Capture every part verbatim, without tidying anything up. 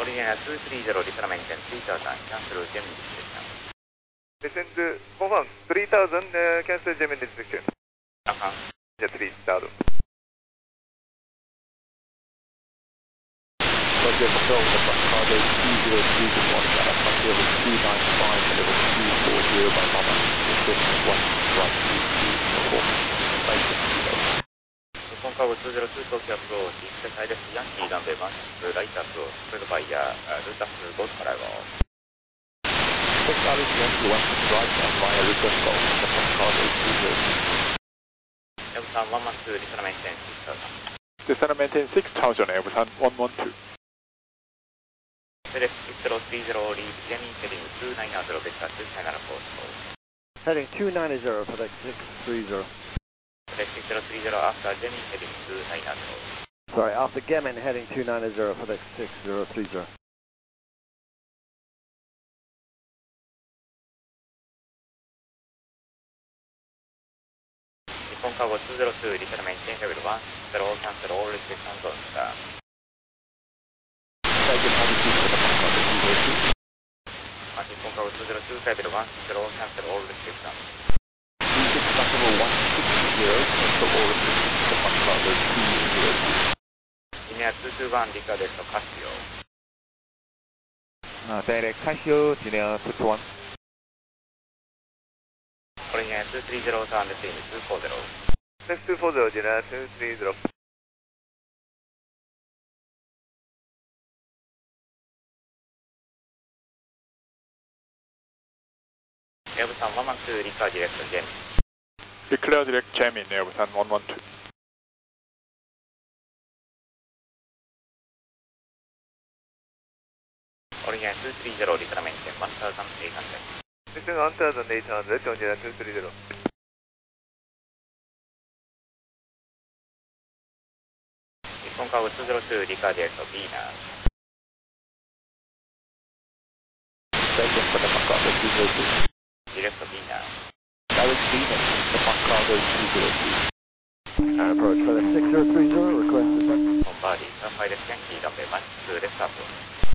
Origin two three zero, return maintain three thousand, cancel Gemini restriction. Descend, confirm, three thousand, uh, cancel Gemini restriction. Uh-huh. Yeah, three thousand. Roger, control, the cargo two zero three to one, uh, Frontier was two nine five, level two four zero by Mama, descend one one two two four, basic kilo. 日本カーゴtwo zero two東京アプローチ、世界ですヤンキーランベーマンス、ライトアプローチ、スプレードバイヤー、ルータスゴーズからは。 Six Alice Yankee one right and via request call, the cargo two zero two. エブさんone one two、リトラメンテンsix thousand。 Descend maintain six thousand, Everton one one two. FedEx six zero three zero, lead Jenny heading two nine zero, vector two final course call. Heading two nine zero, FedEx six three zero. FedEx six zero three zero, after Jenny heading two nine zero. Sorry, after Gemin heading two nine zero, FedEx six zero three zero. 日本カーゴtwo zero two、リトラメンテンレベルone six zero、キャンセルオールレスペクションゾーンスター。日本カーゴtwo zero two、レベルone six zero、キャンセルオールレスペクション。リニアtwo two one、リカデットカシオ。 Uh, direct Casio, Linear two two one. これにtwo three zero、ターンレスインtwo four zero。 Next two four zero, Linear two three zero. エブさんone one two、リカーディレクトジェミ。 Declare direct Jamin, Everton one one two. オリジナtwo three zero、リトラメンテンone thousand eight hundred。 Descend one thousand eight hundred, Linear two three zero. 日本カーゴtwo zero two、リカーディレクトビーナー。 Station for the Cargo two zero two. ディレクトビーナー。 Direct Venus, the Cargo two zero two. And approach FedEx six zero three zero, request descent. コンバーディ、サンファイレスヤンキーランベーマンス、レスタープ。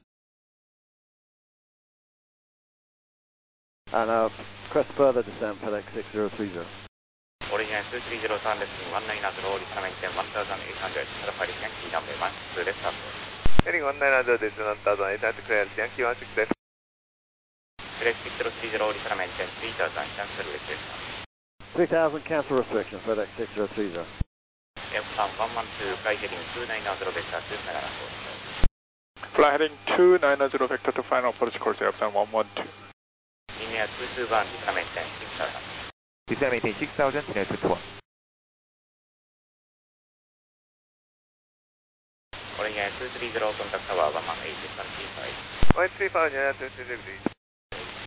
And uh, request further descent, FedEx six zero three zero. オリジナtwo three zero、ターンレスインone nine zero、リトラメンテンone thousand eight hundred、サンファイレスヤンキーランベーマンス、レスタープ。 Heading one nine zero, Descend one thousand eight hundred, clear Yankee one six zero. FedEx six zero three zero、リトラメンテンthree thousand、キャンセルレステーション。 three thousand cancel restriction, FedEx six zero three zero. エブさんone one two、フライヘディングtwo nine zero、ベクターtwo final course。 Fly heading two nine zero, vector to final approach course, Everton one one two. リニアtwo two one、リトラメンテンsix thousand。 Descend maintain six thousand, Linear two two one. オリジナtwo three zero、コンタクトタワーone one eight、one three five。 one three five, Linear two three zero.